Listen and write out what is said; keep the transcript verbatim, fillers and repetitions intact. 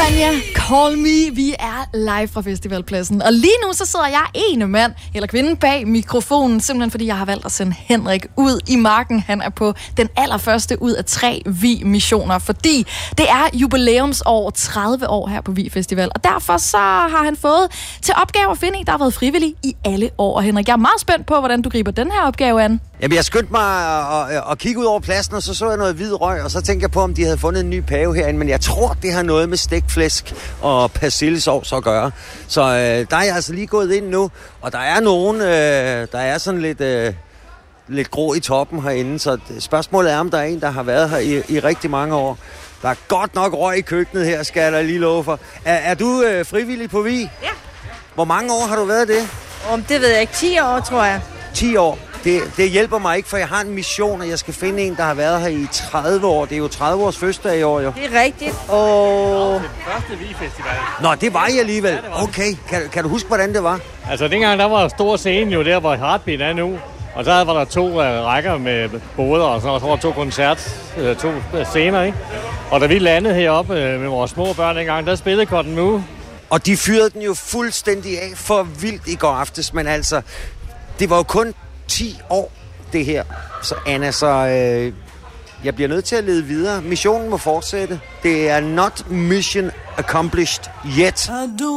Anja, Call Me. Vi er live fra festivalpladsen. Og lige nu så sidder jeg ene mand, eller kvinde, bag mikrofonen, simpelthen fordi jeg har valgt at sende Henrik ud i marken. Han er på den allerførste ud af tre Vi-missioner, fordi det er jubilæumsår, tredive år her på Vi Festival. Og derfor så har han fået til opgave at finde en, der har været frivillig i alle år. Og Henrik, jeg er meget spændt på, hvordan du griber den her opgave an. Jamen, jeg skyndte mig at, at, at kigge ud over pladsen, og så så jeg noget hvid røg, og så tænkte jeg på, om de havde fundet en ny pave herinde, men jeg tror, det har noget med stegflæsk og persillesovs at gøre. Så øh, der er jeg altså lige gået ind nu, og der er nogen, øh, der er sådan lidt, øh, lidt grå i toppen herinde, så spørgsmålet er, om der er en, der har været her i, i rigtig mange år. Der er godt nok røg i køkkenet her, skal jeg da lige love for. Er, er du øh, frivillig på Vi? Ja. Hvor mange år har du været det? Om det ved jeg ikke. ti år, tror jeg. ti år. Det, det hjælper mig ikke, for jeg har en mission, og jeg skal finde en, der har været her i tredive år. Det er jo tredive års fødselsdag i år, jo. Det er rigtigt. Og... Det første Vi-festival. Nå, det var I alligevel. Okay, kan, kan du huske, hvordan det var? Altså, dengang der var stor scene jo der, hvor Heartbeat er nu. Og så var der to uh, rækker med boder, og så var der to koncert, uh, to scener, ikke? Og da vi landede heroppe uh, med vores små børn dengang, der spillede Cotton Move. Og de fyrede den jo fuldstændig af for vildt i går aftes, men altså, det var jo kun ti år, det her. Så Anna, så øh, jeg bliver nødt til at lede videre. Missionen må fortsætte. Det er not mission accomplished yet.